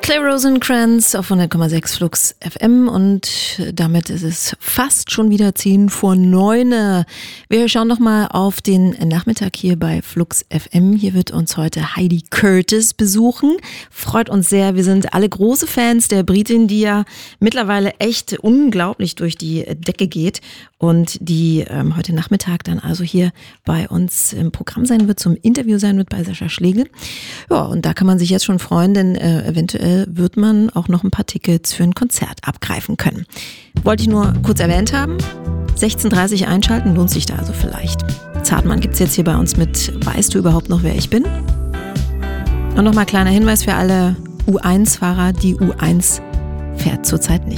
Claire Rosencrantz auf 100,6 Flux FM und damit ist es fast schon wieder 8:50. Wir schauen noch mal auf den Nachmittag hier bei Flux FM. Hier wird uns heute Heidi Curtis besuchen. Freut uns sehr. Wir sind alle große Fans der Britin, die ja mittlerweile echt unglaublich durch die Decke geht und die heute Nachmittag dann also hier bei uns im Programm sein wird, zum Interview sein wird bei Sascha Schlegel. Ja, und da kann man sich jetzt schon freuen, denn eventuell wird man auch noch ein paar Tickets für ein Konzert abgreifen können. Wollte ich nur kurz erwähnt haben. 16:30 Uhr einschalten, lohnt sich da also vielleicht. Zartmann gibt's jetzt hier bei uns mit Weißt du überhaupt noch, wer ich bin? Und nochmal kleiner Hinweis für alle U1-Fahrer, die U1 fährt zurzeit nicht.